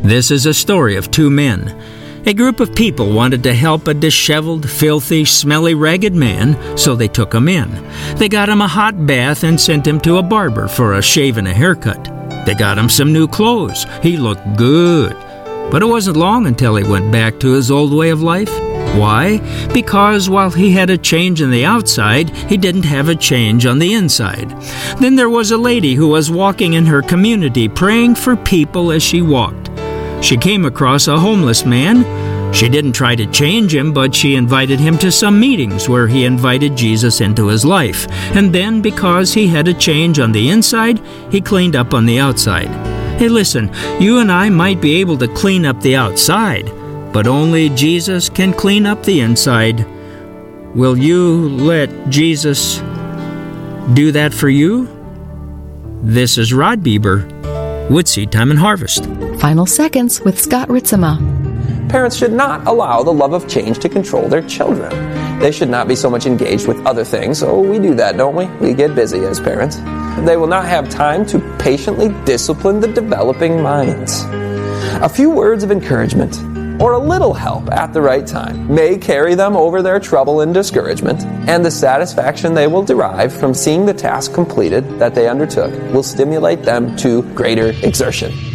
This is a story of two men. A group of people wanted to help a disheveled, filthy, smelly, ragged man, so they took him in. They got him a hot bath and sent him to a barber for a shave and a haircut. They got him some new clothes. He looked good. But it wasn't long until he went back to his old way of life. Why? Because while he had a change on the outside, he didn't have a change on the inside. Then there was a lady who was walking in her community praying for people as she walked. She came across a homeless man. She didn't try to change him, but she invited him to some meetings where he invited Jesus into his life. And then, because he had a change on the inside, he cleaned up on the outside. Hey, listen, you and I might be able to clean up the outside, but only Jesus can clean up the inside. Will you let Jesus do that for you? This is Rod Bieber with Seed Time and Harvest. Final Seconds with Scott Ritzema. Parents should not allow the love of change to control their children. They should not be so much engaged with other things. Oh, we do that, don't we? We get busy as parents. They will not have time to patiently discipline the developing minds. A few words of encouragement or a little help at the right time may carry them over their trouble and discouragement, and the satisfaction they will derive from seeing the task completed that they undertook will stimulate them to greater exertion.